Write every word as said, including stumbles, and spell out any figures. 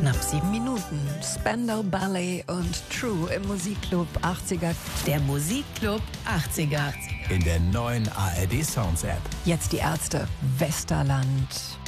Knapp sieben Minuten. Spandau Ballet und True im Musikclub achtziger. Der Musikclub achtziger. In der neuen A R D Sounds App. Jetzt die Ärzte. Westerland.